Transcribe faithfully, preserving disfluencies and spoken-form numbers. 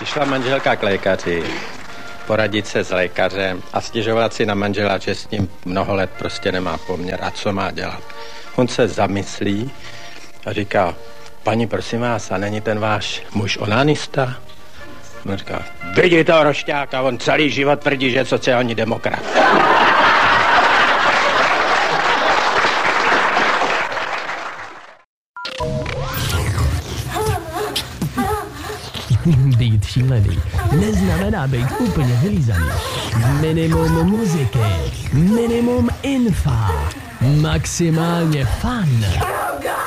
Přišla manželka k lékaři, poradit se s lékařem a stěžovat si na manžela, že s ním mnoho let prostě nemá poměr a co má dělat. On se zamyslí a říká, paní, prosím vás, a není ten váš muž onanista? On říká, vidí toho rošťáka, on celý život tvrdí, že je sociální demokrat. Být šílený neznamená být úplně vylízaný. Minimum muziky, minimum infa, maximálně fun.